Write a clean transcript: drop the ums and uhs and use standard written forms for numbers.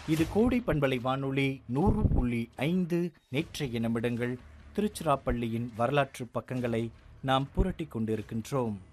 இது கோடை பண்பலை வானொலி 100.5 நேற்றைய நிமிடங்கள் திருச்சிராப்பள்ளியின் வரலாற்று பக்கங்களை நாம் புரட்டிக் கொண்டிருக்கின்றோம்.